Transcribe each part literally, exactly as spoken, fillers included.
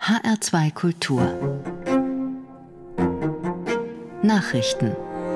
H R zwei Kultur Nachrichten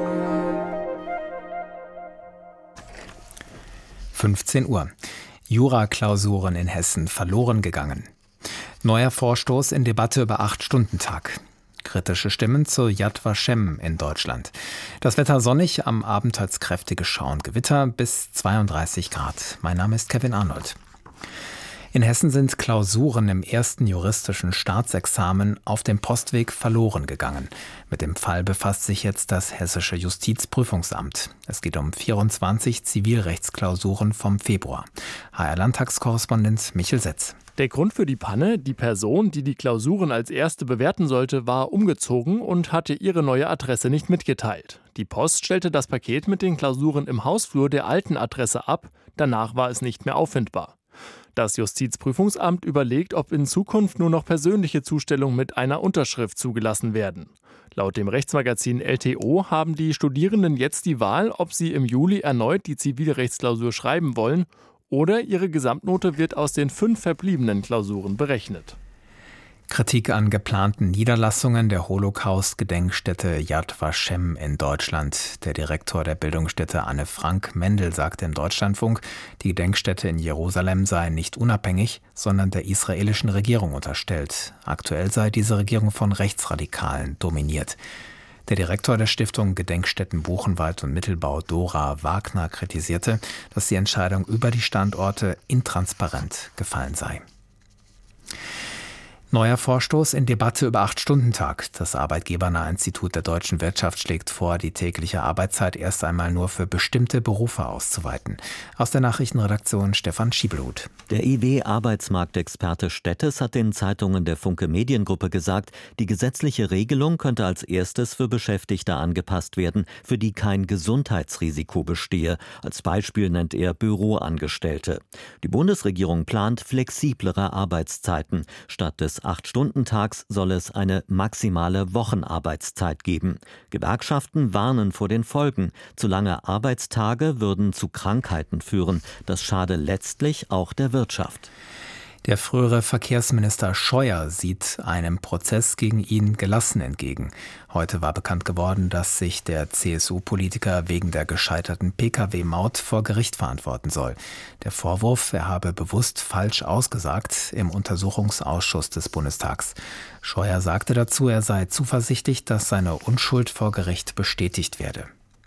fünfzehn Uhr. Jura-Klausuren in Hessen verloren gegangen. Neuer Vorstoß in Debatte über Acht-Stunden-Tag. Kritische Stimmen zur Yad Vashem in Deutschland. Das Wetter sonnig, am Abend teils kräftige Schauer und Gewitter bis zweiunddreißig Grad. Mein Name ist Kevin Arnold. In Hessen sind Klausuren im ersten juristischen Staatsexamen auf dem Postweg verloren gegangen. Mit dem Fall befasst sich jetzt das Hessische Justizprüfungsamt. Es geht um vierundzwanzig Zivilrechtsklausuren vom Februar. H R-Landtagskorrespondent Michel Setz. Der Grund für die Panne: Die Person, die die Klausuren als erste bewerten sollte, war umgezogen und hatte ihre neue Adresse nicht mitgeteilt. Die Post stellte das Paket mit den Klausuren im Hausflur der alten Adresse ab. Danach war es nicht mehr auffindbar. Das Justizprüfungsamt überlegt, ob in Zukunft nur noch persönliche Zustellungen mit einer Unterschrift zugelassen werden. Laut dem Rechtsmagazin L T O haben die Studierenden jetzt die Wahl, ob sie im Juli erneut die Zivilrechtsklausur schreiben wollen oder ihre Gesamtnote wird aus den fünf verbliebenen Klausuren berechnet. Kritik an geplanten Niederlassungen der Holocaust-Gedenkstätte Yad Vashem in Deutschland. Der Direktor der Bildungsstätte Anne Frank Mendel sagte im Deutschlandfunk, die Gedenkstätte in Jerusalem sei nicht unabhängig, sondern der israelischen Regierung unterstellt. Aktuell sei diese Regierung von Rechtsradikalen dominiert. Der Direktor der Stiftung Gedenkstätten Buchenwald und Mittelbau, Dora Wagner, kritisierte, dass die Entscheidung über die Standorte intransparent gefallen sei. Neuer Vorstoß in Debatte über Acht-Stunden-Tag. Das Arbeitgebernahe Institut der deutschen Wirtschaft schlägt vor, die tägliche Arbeitszeit erst einmal nur für bestimmte Berufe auszuweiten. Aus der Nachrichtenredaktion Stefan Schiebelhut. Der I W-Arbeitsmarktexperte Stettes hat den Zeitungen der Funke Mediengruppe gesagt, die gesetzliche Regelung könnte als erstes für Beschäftigte angepasst werden, für die kein Gesundheitsrisiko bestehe. Als Beispiel nennt er Büroangestellte. Die Bundesregierung plant flexiblere Arbeitszeiten. Statt des Acht-Stunden-Tags soll es eine maximale Wochenarbeitszeit geben. Gewerkschaften warnen vor den Folgen. Zu lange Arbeitstage würden zu Krankheiten führen. Das schade letztlich auch der Wirtschaft. Der frühere Verkehrsminister Scheuer sieht einem Prozess gegen ihn gelassen entgegen. Heute war bekannt geworden, dass sich der C S U-Politiker wegen der gescheiterten Pkw-Maut vor Gericht verantworten soll. Der Vorwurf, er habe bewusst falsch ausgesagt im Untersuchungsausschuss des Bundestags. Scheuer sagte dazu, er sei zuversichtlich, dass seine Unschuld vor Gericht bestätigt werde.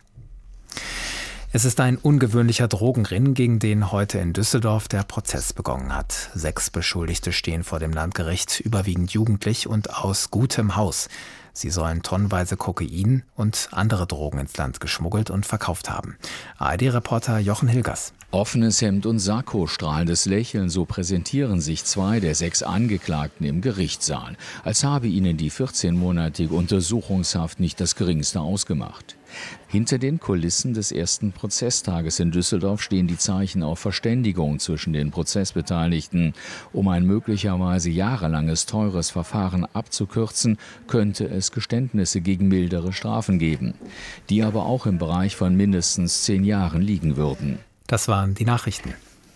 Es ist ein ungewöhnlicher Drogenring, gegen den heute in Düsseldorf der Prozess begonnen hat. Sechs Beschuldigte stehen vor dem Landgericht, überwiegend jugendlich und aus gutem Haus. Sie sollen tonnenweise Kokain und andere Drogen ins Land geschmuggelt und verkauft haben. A R D-Reporter Jochen Hilgers. Offenes Hemd und Sakko, strahlendes Lächeln, so präsentieren sich zwei der sechs Angeklagten im Gerichtssaal. Als habe ihnen die vierzehnmonatige Untersuchungshaft nicht das Geringste ausgemacht. Hinter den Kulissen des ersten Prozesstages in Düsseldorf stehen die Zeichen auf Verständigung zwischen den Prozessbeteiligten. Um ein möglicherweise jahrelanges teures Verfahren abzukürzen, könnte es Geständnisse gegen mildere Strafen geben, die aber auch im Bereich von mindestens zehn Jahren liegen würden. Das waren die Nachrichten.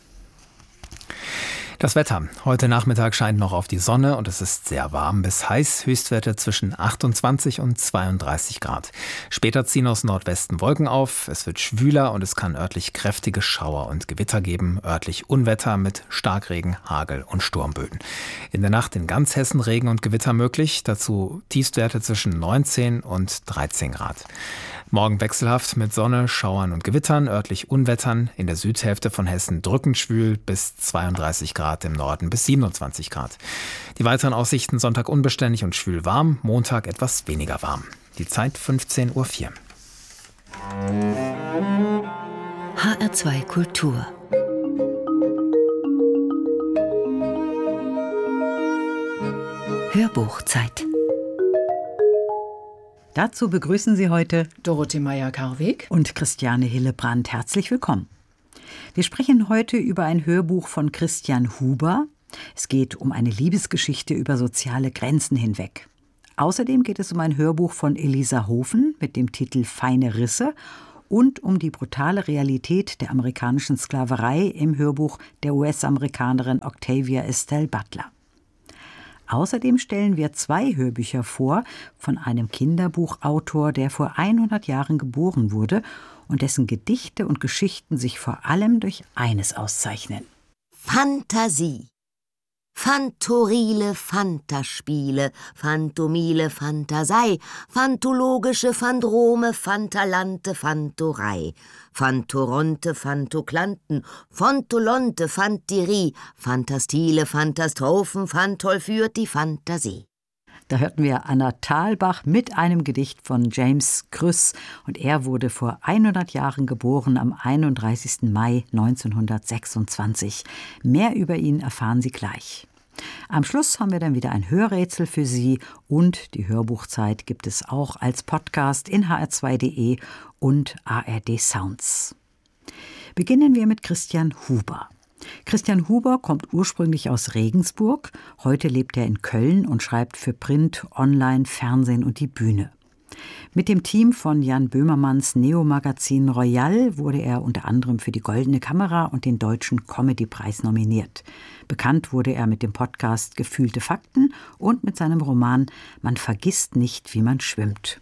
Das Wetter. Heute Nachmittag scheint noch auf die Sonne und es ist sehr warm bis heiß. Höchstwerte zwischen achtundzwanzig und zweiunddreißig Grad. Später ziehen aus Nordwesten Wolken auf. Es wird schwüler und es kann örtlich kräftige Schauer und Gewitter geben. Örtlich Unwetter mit Starkregen, Hagel und Sturmböen. In der Nacht in ganz Hessen Regen und Gewitter möglich. Dazu Tiefstwerte zwischen neunzehn und dreizehn Grad. Morgen wechselhaft mit Sonne, Schauern und Gewittern, örtlich Unwettern, in der Südhälfte von Hessen drückend schwül bis zweiunddreißig Grad, im Norden bis siebenundzwanzig Grad. Die weiteren Aussichten: Sonntag unbeständig und schwül warm, Montag etwas weniger warm. Die Zeit fünfzehn Uhr vier. H R zwei Kultur Hörbuchzeit. Dazu begrüßen Sie heute Dorothee Meyer-Karweg und Christiane Hillebrand. Herzlich willkommen. Wir sprechen heute über ein Hörbuch von Christian Huber. Es geht um eine Liebesgeschichte über soziale Grenzen hinweg. Außerdem geht es um ein Hörbuch von Elisa Hofen mit dem Titel Feine Risse und um die brutale Realität der amerikanischen Sklaverei im Hörbuch der U S-Amerikanerin Octavia Estelle Butler. Außerdem stellen wir zwei Hörbücher vor von einem Kinderbuchautor, der vor hundert Jahren geboren wurde und dessen Gedichte und Geschichten sich vor allem durch eines auszeichnen: Fantasie. Phantorile Fantaspiele, Phantomile Phantasei, Phantologische Phandrome, Phantalante Phantorei, Phantoronte Phantoklanten, Fontolonte Phanterie, Phantastile Phantastrophen, Phantol führt die Fantasie. Da hörten wir Anna Thalbach mit einem Gedicht von James Krüss. Und er wurde vor hundert Jahren geboren, am einunddreißigsten Mai neunzehnhundertsechsundzwanzig. Mehr über ihn erfahren Sie gleich. Am Schluss haben wir dann wieder ein Hörrätsel für Sie. Und die Hörbuchzeit gibt es auch als Podcast in h r zwei punkt d e und A R D Sounds. Beginnen wir mit Christian Huber. Christian Huber kommt ursprünglich aus Regensburg. Heute lebt er in Köln und schreibt für Print, Online, Fernsehen und die Bühne. Mit dem Team von Jan Böhmermanns Neo-Magazin Royal wurde er unter anderem für die Goldene Kamera und den Deutschen Comedy-Preis nominiert. Bekannt wurde er mit dem Podcast Gefühlte Fakten und mit seinem Roman Man vergisst nicht, wie man schwimmt.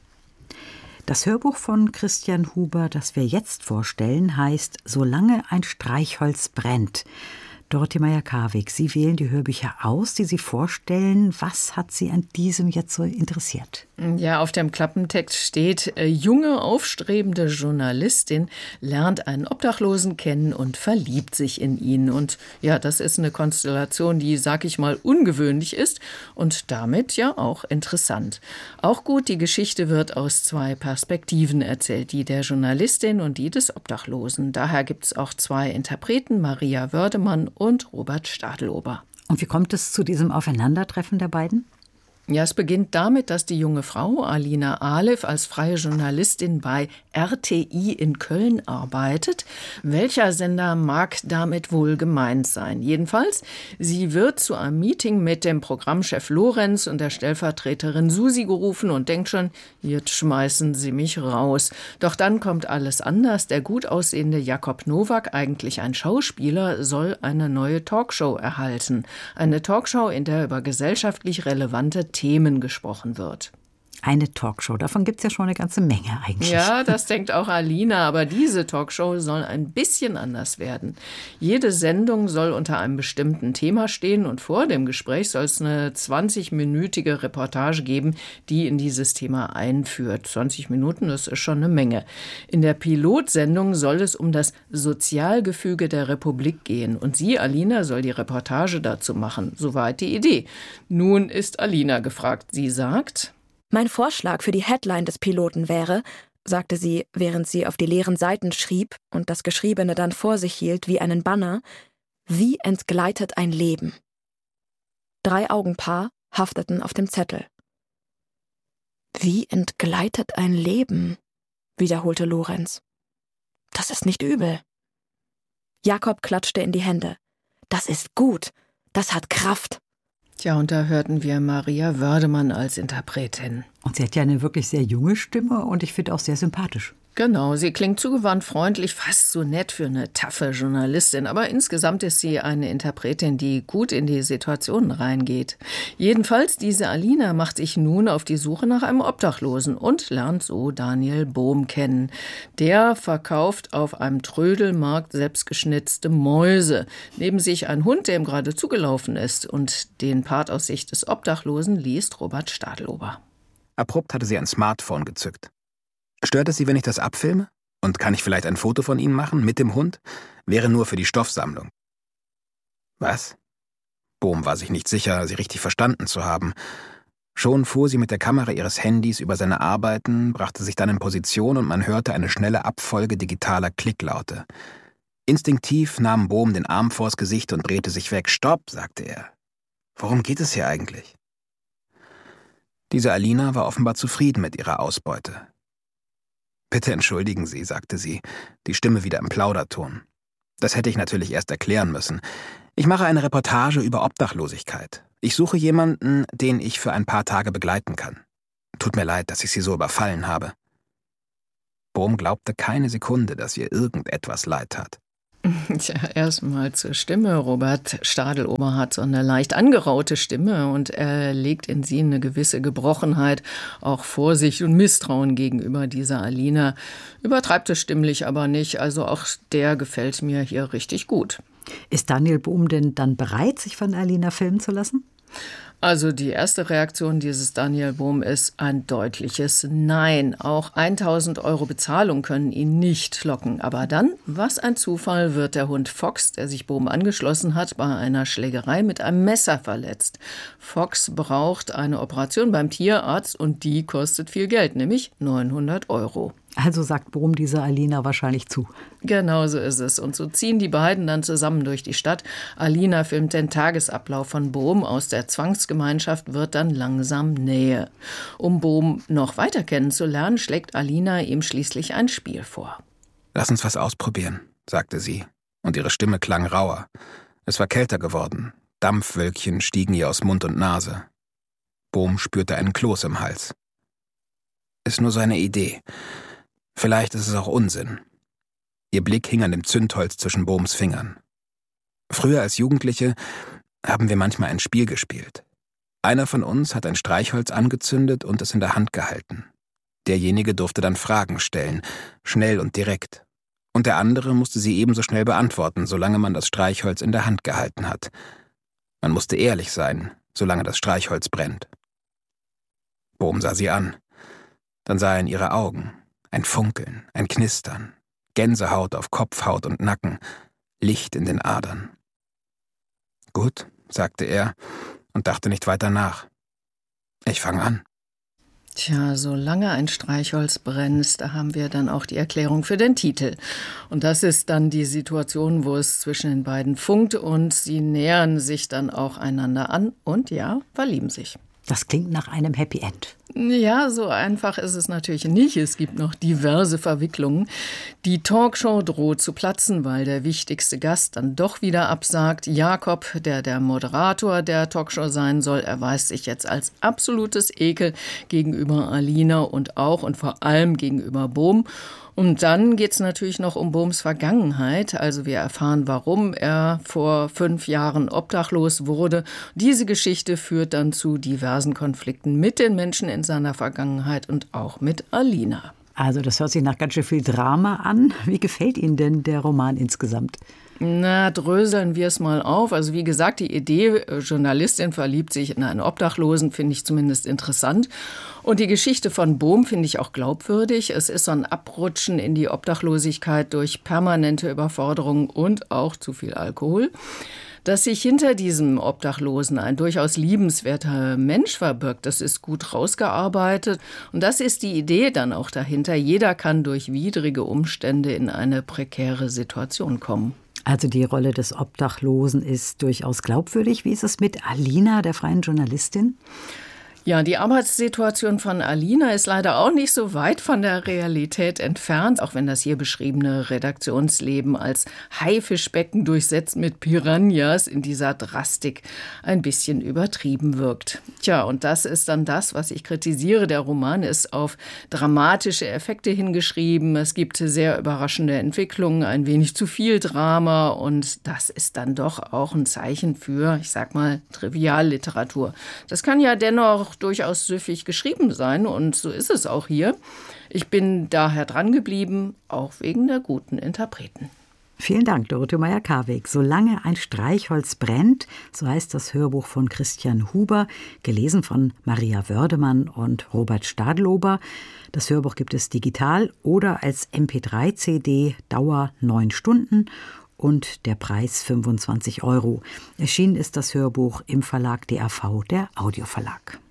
Das Hörbuch von Christian Huber, das wir jetzt vorstellen, heißt Solange ein Streichholz brennt. Dorothee Meyer-Karwig, Sie wählen die Hörbücher aus, die Sie vorstellen. Was hat Sie an diesem jetzt so interessiert? Ja, auf dem Klappentext steht, äh, junge, aufstrebende Journalistin lernt einen Obdachlosen kennen und verliebt sich in ihn. Und ja, das ist eine Konstellation, die, sag ich mal, ungewöhnlich ist und damit ja auch interessant. Auch gut, die Geschichte wird aus zwei Perspektiven erzählt, die der Journalistin und die des Obdachlosen. Daher gibt es auch zwei Interpreten, Maria Wördemann und Robert Stadelober. Und wie kommt es zu diesem Aufeinandertreffen der beiden? Ja, es beginnt damit, dass die junge Frau Alina Alef als freie Journalistin bei R T I in Köln arbeitet. Welcher Sender mag damit wohl gemeint sein? Jedenfalls, sie wird zu einem Meeting mit dem Programmchef Lorenz und der Stellvertreterin Susi gerufen und denkt schon, jetzt schmeißen sie mich raus. Doch dann kommt alles anders. Der gut aussehende Jakob Nowak, eigentlich ein Schauspieler, soll eine neue Talkshow erhalten. Eine Talkshow, in der über gesellschaftlich relevante Themen gesprochen wird. Eine Talkshow, davon gibt es ja schon eine ganze Menge eigentlich. Ja, das denkt auch Alina, aber diese Talkshow soll ein bisschen anders werden. Jede Sendung soll unter einem bestimmten Thema stehen und vor dem Gespräch soll es eine zwanzigminütige Reportage geben, die in dieses Thema einführt. zwanzig Minuten, das ist schon eine Menge. In der Pilotsendung soll es um das Sozialgefüge der Republik gehen und sie, Alina, soll die Reportage dazu machen. Soweit die Idee. Nun ist Alina gefragt. Sie sagt: Mein Vorschlag für die Headline des Piloten wäre, sagte sie, während sie auf die leeren Seiten schrieb und das Geschriebene dann vor sich hielt wie einen Banner: Wie entgleitet ein Leben? Drei Augenpaar hafteten auf dem Zettel. Wie entgleitet ein Leben? Wiederholte Lorenz. Das ist nicht übel. Jakob klatschte in die Hände. Das ist gut. Das hat Kraft. Tja, und da hörten wir Maria Wördemann als Interpretin. Und sie hat ja eine wirklich sehr junge Stimme und ich finde auch sehr sympathisch. Genau, sie klingt zugewandt, freundlich, fast so nett für eine taffe Journalistin. Aber insgesamt ist sie eine Interpretin, die gut in die Situationen reingeht. Jedenfalls, diese Alina macht sich nun auf die Suche nach einem Obdachlosen und lernt so Daniel Bohm kennen. Der verkauft auf einem Trödelmarkt selbstgeschnitzte Mäuse. Neben sich ein Hund, der ihm gerade zugelaufen ist. Und den Part aus Sicht des Obdachlosen liest Robert Stadelober. Abrupt hatte sie ein Smartphone gezückt. Stört es Sie, wenn ich das abfilme? Und kann ich vielleicht ein Foto von Ihnen machen, mit dem Hund? Wäre nur für die Stoffsammlung. Was? Bohm war sich nicht sicher, sie richtig verstanden zu haben. Schon fuhr sie mit der Kamera ihres Handys über seine Arbeiten, brachte sich dann in Position und man hörte eine schnelle Abfolge digitaler Klicklaute. Instinktiv nahm Bohm den Arm vors Gesicht und drehte sich weg. »Stopp«, sagte er. »Worum geht es hier eigentlich?« Diese Alina war offenbar zufrieden mit ihrer Ausbeute. »Bitte entschuldigen Sie«, sagte sie, die Stimme wieder im Plauderton. »Das hätte ich natürlich erst erklären müssen. Ich mache eine Reportage über Obdachlosigkeit. Ich suche jemanden, den ich für ein paar Tage begleiten kann. Tut mir leid, dass ich Sie so überfallen habe.« Bohm glaubte keine Sekunde, dass ihr irgendetwas leid tat. Tja, erstmal zur Stimme. Robert Stadelober hat so eine leicht angeraute Stimme und er legt in sie eine gewisse Gebrochenheit, auch Vorsicht und Misstrauen gegenüber dieser Alina. Übertreibt es stimmlich aber nicht, also auch der gefällt mir hier richtig gut. Ist Daniel Bohm denn dann bereit, sich von Alina filmen zu lassen? Also die erste Reaktion dieses Daniel Bohm ist ein deutliches Nein. Auch tausend Euro Bezahlung können ihn nicht locken. Aber dann, was ein Zufall, wird der Hund Fox, der sich Bohm angeschlossen hat, bei einer Schlägerei mit einem Messer verletzt. Fox braucht eine Operation beim Tierarzt und die kostet viel Geld, nämlich neunhundert Euro. Also sagt Bohm dieser Alina wahrscheinlich zu. Genau so ist es. Und so ziehen die beiden dann zusammen durch die Stadt. Alina filmt den Tagesablauf von Bohm. Aus der Zwangsgemeinschaft wird dann langsam Nähe. Um Bohm noch weiter kennenzulernen, schlägt Alina ihm schließlich ein Spiel vor. Lass uns was ausprobieren, sagte sie. Und ihre Stimme klang rauer. Es war kälter geworden. Dampfwölkchen stiegen ihr aus Mund und Nase. Bohm spürte einen Kloß im Hals. Ist nur so eine Idee. Vielleicht ist es auch Unsinn. Ihr Blick hing an dem Zündholz zwischen Bohms Fingern. Früher als Jugendliche haben wir manchmal ein Spiel gespielt. Einer von uns hat ein Streichholz angezündet und es in der Hand gehalten. Derjenige durfte dann Fragen stellen, schnell und direkt. Und der andere musste sie ebenso schnell beantworten, solange man das Streichholz in der Hand gehalten hat. Man musste ehrlich sein, solange das Streichholz brennt. Bohm sah sie an. Dann sah er in ihre Augen. Ein Funkeln, ein Knistern, Gänsehaut auf Kopfhaut und Nacken, Licht in den Adern. Gut, sagte er und dachte nicht weiter nach. Ich fange an. Tja, solange ein Streichholz brennt, da haben wir dann auch die Erklärung für den Titel. Und das ist dann die Situation, wo es zwischen den beiden funkt und sie nähern sich dann auch einander an und ja, verlieben sich. Das klingt nach einem Happy End. Ja, so einfach ist es natürlich nicht. Es gibt noch diverse Verwicklungen. Die Talkshow droht zu platzen, weil der wichtigste Gast dann doch wieder absagt. Jakob, der der Moderator der Talkshow sein soll, erweist sich jetzt als absolutes Ekel gegenüber Alina und auch und vor allem gegenüber Bohm. Und dann geht es natürlich noch um Bohms Vergangenheit. Also wir erfahren, warum er vor fünf Jahren obdachlos wurde. Diese Geschichte führt dann zu diversen Konflikten mit den Menschen in seiner Vergangenheit und auch mit Alina. Also das hört sich nach ganz schön viel Drama an. Wie gefällt Ihnen denn der Roman insgesamt? Na, dröseln wir es mal auf. Also wie gesagt, die Idee, Journalistin verliebt sich in einen Obdachlosen, finde ich zumindest interessant. Und die Geschichte von Bohm finde ich auch glaubwürdig. Es ist so ein Abrutschen in die Obdachlosigkeit durch permanente Überforderung und auch zu viel Alkohol. Dass sich hinter diesem Obdachlosen ein durchaus liebenswerter Mensch verbirgt, das ist gut rausgearbeitet. Und das ist die Idee dann auch dahinter. Jeder kann durch widrige Umstände in eine prekäre Situation kommen. Also die Rolle des Obdachlosen ist durchaus glaubwürdig. Wie ist es mit Alina, der freien Journalistin? Ja, die Arbeitssituation von Alina ist leider auch nicht so weit von der Realität entfernt, auch wenn das hier beschriebene Redaktionsleben als Haifischbecken durchsetzt mit Piranhas in dieser Drastik ein bisschen übertrieben wirkt. Tja, und das ist dann das, was ich kritisiere. Der Roman ist auf dramatische Effekte hingeschrieben. Es gibt sehr überraschende Entwicklungen, ein wenig zu viel Drama und das ist dann doch auch ein Zeichen für, ich sag mal, Trivialliteratur. Das kann ja dennoch durchaus süffig geschrieben sein und so ist es auch hier. Ich bin daher dran geblieben, auch wegen der guten Interpreten. Vielen Dank, Dorothee Meyer-Karweg. Solange ein Streichholz brennt, so heißt das Hörbuch von Christian Huber, gelesen von Maria Wördemann und Robert Stadelober. Das Hörbuch gibt es digital oder als M P drei C D, Dauer neun Stunden und der Preis fünfundzwanzig Euro. Erschienen ist das Hörbuch im Verlag D A V, der Audioverlag.